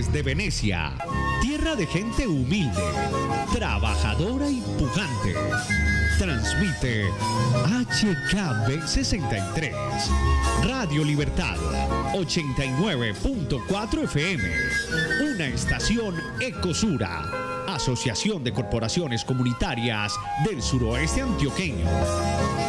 desde Venecia, tierra de gente humilde, trabajadora y pujante. Transmite HKB63, Radio Libertad 89.4 FM, una estación Ecosura, Asociación de Corporaciones Comunitarias del Suroeste Antioqueño.